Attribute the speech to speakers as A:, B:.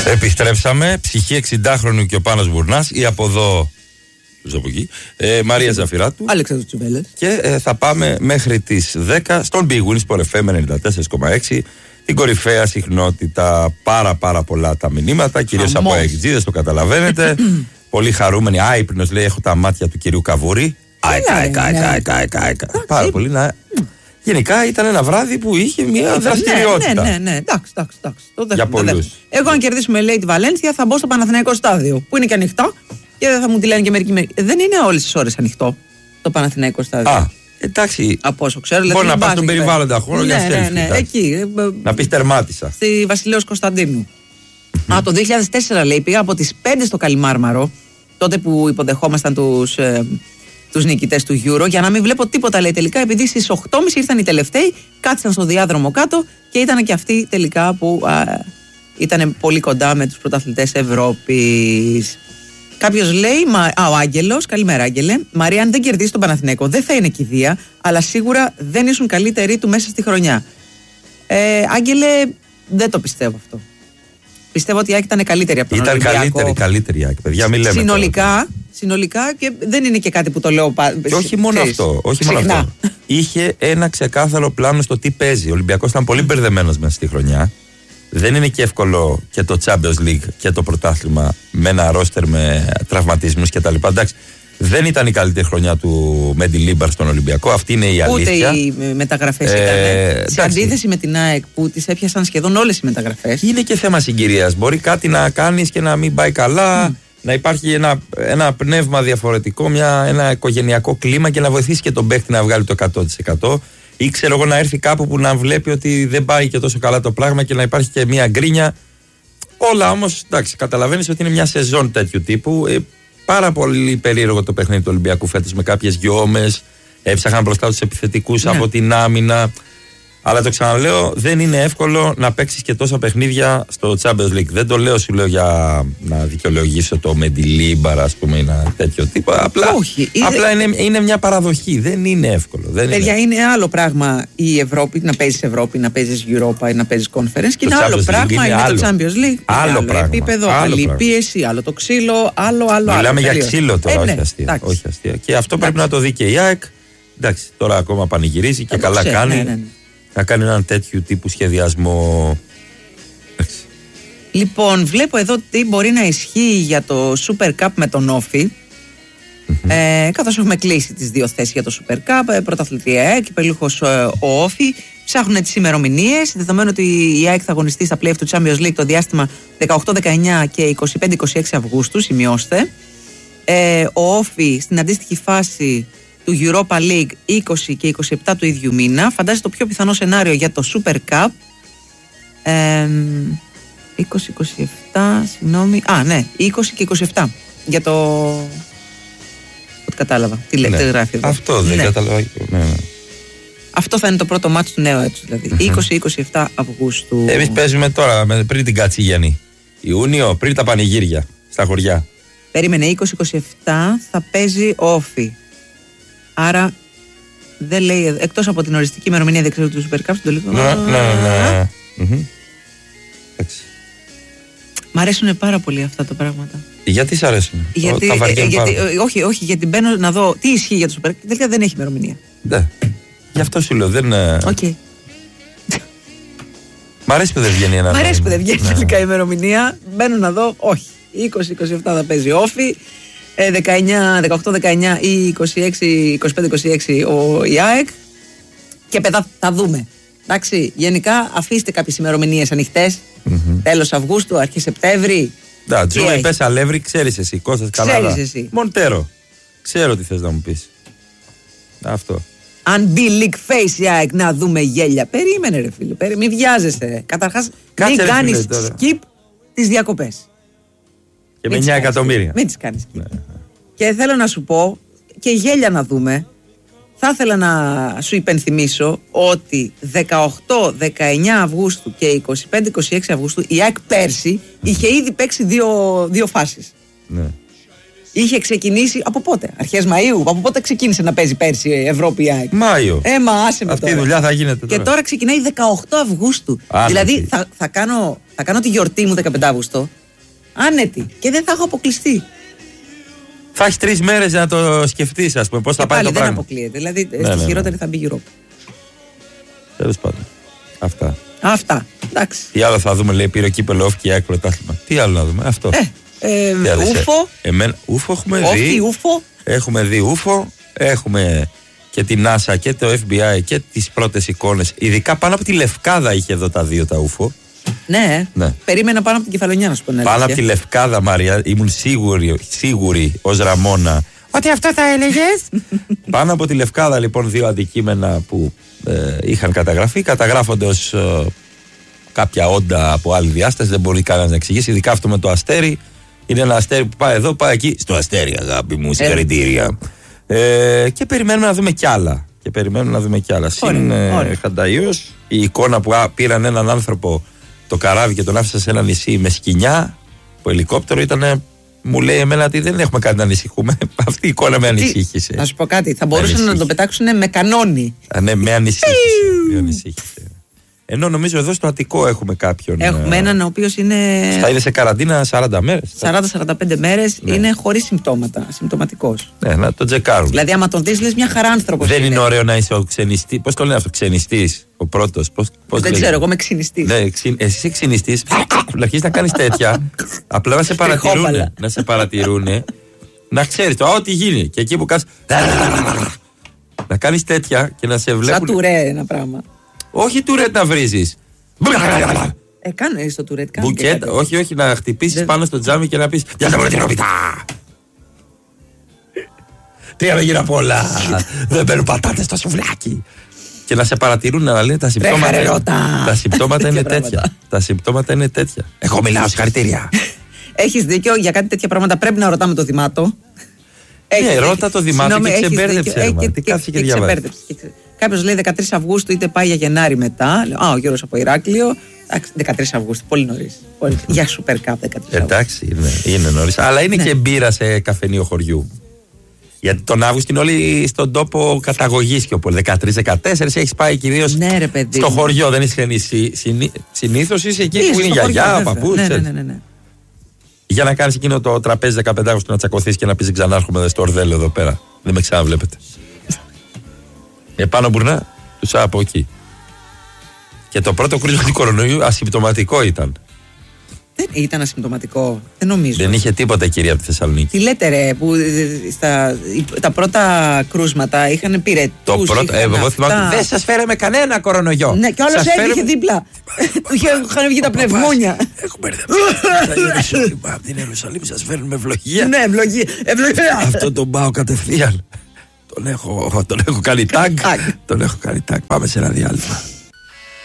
A: Επιστρέψαμε. Ψυχή 60χρονου και ο Πάνος Μπουρνάς, ή από εδώ, από εκεί, Μαρία Ζαφυράτου,
B: Αλέξανδρος Τσουβέλλας.
A: Και θα πάμε μέχρι τις 10 στον Big Win Sport FM 94,6. Την κορυφαία συχνότητα, πάρα πολλά τα μηνύματα, κυρίως από αεξίδες, το καταλαβαίνετε. Πολύ χαρούμενοι, άϊπνος λέει, έχω τα μάτια του κυρίου Καβούρη. Πάρα πολύ. Γενικά ήταν ένα βράδυ που είχε μια δραστηριότητα.
B: Ναι, εντάξει.
A: Για πολλούς.
B: Εγώ, αν κερδίσουμε, λέει, τη Βαλένθια, θα μπω στο Παναθηναϊκό στάδιο, που είναι και ανοιχτό, και δεν θα μου τη λένε και μερικοί. Δεν είναι όλες τις ώρες ανοιχτό το Παναθηναϊκό στάδιο.
A: Εντάξει.
B: Από όσο ξέρω,
A: μπορεί να πας στον περιβάλλοντα χώρο για selfie.
B: Ναι, εκεί.
A: Να πεις τερμάτισα.
B: Στη Βασιλέως Κωνσταντίνου. Το 2004, λέει, πήγα από τις 5 στο Καλιμάρμαρο, τότε που υποδεχόμασταν τους νικητές του Euro, για να μην βλέπω τίποτα, λέει, τελικά, επειδή στις 8.30 ήρθαν οι τελευταίοι, κάτσαν στο διάδρομο κάτω και ήταν και αυτοί τελικά που ήταν πολύ κοντά με τους πρωταθλητές Ευρώπης. Κάποιος λέει, ο Άγγελος, καλημέρα Άγγελε, Μαρία, αν δεν κερδίσει τον Παναθηναϊκό δεν θα είναι κηδεία, αλλά σίγουρα δεν ήσουν καλύτεροι του μέσα στη χρονιά. Άγγελε, δεν το πιστεύω αυτό. Πιστεύω ότι η ΑΕΚ ήταν καλύτερη από τον Ολυμπιακό.
A: Ήταν καλύτερη η ΑΕΚ, παιδιά, μην λέμε
B: συνολικά, και δεν είναι και κάτι που το λέω
A: και όχι μόνο αυτό. Είχε ένα ξεκάθαρο πλάνο στο τι παίζει. Ο Ολυμπιακός ήταν πολύ μπερδεμένος μέσα στη χρονιά. Δεν είναι και εύκολο και το Champions League και το πρωτάθλημα με ένα ρόστερ με τραυματισμούς κτλ. Εντάξει, δεν ήταν η καλύτερη χρονιά του Μέντι Λίμπαρ στον Ολυμπιακό. Αυτή είναι η αλήθεια.
B: Ούτε οι μεταγραφές ήταν. Σε αντίθεση με την ΑΕΚ που τις έπιασαν σχεδόν όλες οι μεταγραφές.
A: Είναι και θέμα συγκυρίας. Μπορεί κάτι να κάνεις και να μην πάει καλά. Να υπάρχει ένα πνεύμα διαφορετικό, ένα οικογενειακό κλίμα και να βοηθήσει και τον παίκτη να βγάλει το 100%. Ή ξέρω εγώ να έρθει κάπου που να βλέπει ότι δεν πάει και τόσο καλά το πράγμα και να υπάρχει και μια γκρίνια. Όλα όμως, εντάξει, καταλαβαίνεις ότι είναι μια σεζόν τέτοιου τύπου. Πάρα πολύ περίεργο το παιχνίδι του Ολυμπιακού φέτος με κάποιες γιόμες. Έψαχαν μπροστά τους επιθετικούς από την άμυνα. Αλλά το ξαναλέω, δεν είναι εύκολο να παίξεις και τόσα παιχνίδια στο Champions League. Δεν το λέω, σου λέω, για να δικαιολογήσω το Μεντιλίμπαρα, ας πούμε, ένα τέτοιο τύπο. Απλά είναι μια παραδοχή. Δεν είναι εύκολο.
B: Παιδιά, είναι άλλο πράγμα η Ευρώπη, να παίζεις Ευρώπη, να παίζεις Europa ή να παίζεις Conference. Και είναι άλλο πράγμα είναι το Champions League.
A: Άλλο
B: επίπεδο, άλλη πίεση, άλλο το ξύλο, άλλο.
A: Μιλάμε για ξύλο τώρα, όχι αστεία. Και αυτό πρέπει να το δει και η ΑΕΚ. Εντάξει, τώρα ακόμα πανηγυρίζει και καλά κάνει. Να κάνει έναν τέτοιου τύπου σχεδιασμό.
B: Λοιπόν, βλέπω εδώ τι μπορεί να ισχύει για το Super Cup με τον Όφη. Καθώς έχουμε κλείσει τις δύο θέσεις για το Super Cup, πρωταθλητή ΑΕΚ και περίλοχος ο Όφη. Ψάχνουν τις ημερομηνίες, δεδομένου ότι η ΑΕΚ θα αγωνιστεί στα play-off του Champions League το διάστημα 18-19 και 25-26 Αυγούστου, σημειώστε. Ο Όφη στην αντίστοιχη φάση του Europa League 20 και 27 του ίδιου μήνα. Φαντάζεται το πιο πιθανό σενάριο για το Super Cup 20-27, συγγνώμη. 20 και 27 για το... Ό,τι κατάλαβα. Τι λέτε, γράφει εδώ.
A: Αυτό δεν κατάλαβα.
B: Αυτό θα είναι το πρώτο μάτσο του νέου έτους, δηλαδή. 20-27 Αυγούστου.
A: Εμείς παίζουμε τώρα, πριν την Κατσίγιανη. Ιούνιο, πριν τα πανηγύρια στα χωριά.
B: Περίμενε, 20-27 θα παίζει Όφη. Άρα δεν λέει, εκτός από την οριστική ημερομηνία διεξαγωγή του Super Cup, το λίγο.
A: Ναι.
B: Μ' αρέσουν πάρα πολύ αυτά τα πράγματα.
A: Γιατί σ' αρέσουν?
B: Όχι, γιατί μπαίνω να δω τι ισχύει για το Super Cup. Τελικά δεν έχει ημερομηνία.
A: Ναι. Γι' αυτό σου λέω. Μ' αρέσει που δεν βγαίνει ένα.
B: Μ' αρέσει που δεν βγαίνει τελικά η ημερομηνία. Μπαίνω να δω, όχι. 20-27 θα παίζει Όφη. 18-19 ή 25-26 ο ΙΑΕΚ. Και παιδά θα δούμε. Εντάξει, γενικά αφήστε κάποιες ημερομηνίες ανοιχτές. Τέλος Αυγούστου, αρχή Σεπτέμβρη.
A: Τζούι, πες Αλεύρι, ξέρεις εσύ. Κώστας Κανάδα.
B: Ξέρεις εσύ.
A: Μοντέρο. Ξέρω τι θες να μου πεις. Αυτό.
B: Αν μπει leak face ΙΑΕΚ να δούμε γέλια. Περίμενε ρε φίλε, μην βιάζεσαι. Καταρχάς μην κάνεις skip τις διακοπές.
A: Και με 9 εκατομμύρια.
B: Μην τις κάνεις skip. Και θέλω να σου πω, και γέλια να δούμε, θα ήθελα να σου υπενθυμίσω ότι 18-19 Αυγούστου και 25-26 Αυγούστου η ΑΕΚ πέρσι είχε ήδη παίξει δύο φάσεις.
A: Ναι.
B: Είχε ξεκινήσει από πότε? Αρχές Μαΐου. Από πότε ξεκίνησε να παίζει πέρσι η Ευρώπη η ΑΕΚ?
A: Μάιο.
B: Άσε με
A: αυτή
B: τώρα.
A: Η δουλειά θα γίνεται τώρα.
B: Και τώρα ξεκινάει 18 Αυγούστου. Δηλαδή θα κάνω Θα κάνω τη γιορτή μου 15 Αύγουστο. Άνετη. Και δεν θα έχω αποκλειστεί.
A: Θα έχει 3 μέρες να το σκεφτείς, ας πούμε, πώς θα πάει το πράγμα.
B: Δεν αποκλείεται. Δηλαδή, στη χειρότερη θα μπει η Europa.
A: Τέλος πάντων.
B: Αυτά. Εντάξει.
A: Τι άλλο θα δούμε, λέει, πήρε κύπελλο off και ΑΕΚ πρωτάθλημα. Τι άλλο να δούμε, αυτό.
B: Ούφο.
A: Ούφο έχουμε δει. Έχουμε δει ούφο. Έχουμε και την NASA και το FBI και τις πρώτες εικόνες. Ειδικά πάνω από τη Λευκάδα είχε εδώ τα δύο τα ούφο.
B: Ναι. Περίμενα πάνω από την Κεφαλονιά, να σου πω.
A: Πάνω από τη Λευκάδα, Μαρία, ήμουν σίγουρη ως Ραμόνα ότι αυτό θα έλεγες. Πάνω από τη Λευκάδα, λοιπόν, δύο αντικείμενα που είχαν καταγραφεί. Καταγράφονται ως κάποια όντα από άλλη διάσταση. Δεν μπορεί κανένας να εξηγήσει. Ειδικά αυτό με το αστέρι. Είναι ένα αστέρι που πάει εδώ, πάει εκεί. Στο αστέρι, αγάπη μου, συγχαρητήρια. Και περιμένουμε να δούμε κι άλλα. Συν Χανταϊός, η εικόνα που πήραν έναν άνθρωπο το καράβι και τον άφησαν σε ένα νησί με σκοινιά, το ελικόπτερο ήταν. Μου λέει εμένα ότι δεν έχουμε κάτι να ανησυχούμε. Αυτή η εικόνα με ανησύχησε.
B: Να σου πω κάτι, θα μπορούσαν να το πετάξουν με κανόνι.
A: Ναι, με ανησύχησε. Ενώ νομίζω εδώ στο Αττικό έχουμε κάποιον.
B: Έχουμε έναν ο οποίος είναι.
A: Θα είναι σε καραντίνα 40 μέρες.
B: 40-45 μέρες, είναι χωρίς συμπτώματα. Συμπτωματικός.
A: Ναι, να το τσεκάρουν.
B: Δηλαδή, άμα τον δεις, λες μια χαρά άνθρωπος.
A: Δεν είναι ωραίο να είσαι ο ξενιστής. Πώς το λένε αυτό, ξενιστής, ο πρώτος.
B: Δεν ξέρω, εγώ είμαι ξενιστής.
A: Ναι, εσύ είσαι ξενιστής. Να αρχίσεις να κάνεις τέτοια. Απλά να σε παρατηρούνε. Να ξέρεις το, ό,τι γίνει. Και εκεί που κάνεις. Να κάνεις τέτοια και να σε βλέπουν.
B: Σαν τουρέ ένα πράγμα.
A: Όχι τουρέτ να βρίζεις.
B: Κάνε στο τουρέτ.
A: Μπουκέτ, όχι, να χτυπήσεις πάνω στο τζάμι και να πεις «Για τα βρω την Τι γύρω απ' όλα. Δεν παίρνουν πατάτες στο σουβλάκι». Και να σε παρατηρούν να λένε τα συμπτώματα είναι τέτοια. Εγώ μιλάω, συγχαρητήρια.
B: Έχεις δίκιο, για κάτι τέτοια πράγματα πρέπει να ρωτάμε το Δημάτο.
A: Ναι, ρώτα το Δημάτο και ξεμπέρδεψε. Τι κάθισε και διαβάζει.
B: Κάποιος λέει 13 Αυγούστου, είτε πάει για Γενάρη μετά. Ο Γιώργος από Ηράκλειο. 13 Αυγούστου, πολύ νωρίς. Για Super Cup 13 Αυγούστου.
A: Εντάξει, είναι νωρίς. Αλλά είναι και μπύρα σε καφενείο χωριού. Γιατί τον Αύγουστο είναι όλοι στον τόπο καταγωγής πιο πολύ. 13-14 έχεις πάει κυρίως στο χωριό. Δεν είσαι συνήθως είσαι εκεί που είναι η γιαγιά, ο παππούς.
B: Ναι.
A: Για να κάνεις εκείνο το τραπέζι 15 Αυγούστου να τσακωθείς και να πεις ξανάρχομαι στο Ορδέλο εδώ πέρα. Δεν με ξαναβλέπετε. Επάνω μπουρνά, τους από εκεί. Και το πρώτο κρούσμα του κορονοϊού ασυμπτωματικό ήταν.
B: Δεν ήταν ασυμπτωματικό, δεν νομίζω.
A: Δεν είχε τίποτα η κυρία από τη Θεσσαλονίκη.
B: Τι λέτε ρε, που τα πρώτα κρούσματα είχαν πυρετούς.
A: Το πρώτο, εγώ θυμάμαι, δεν σας φέραμε κανένα κορονοϊό.
B: Ναι, και όλος έτυχε δίπλα. Του είχαν βγει τα πνευμόνια.
A: Έχουμε μπερδευτεί. Από την Ιερουσαλήμ σας φέρνουμε ευλογία.
B: Ναι, ευλογία.
A: Αυτό τον πάω κατευθείαν. Τον έχω κάνει τάγκ. Πάμε σε ένα διάλειμμα.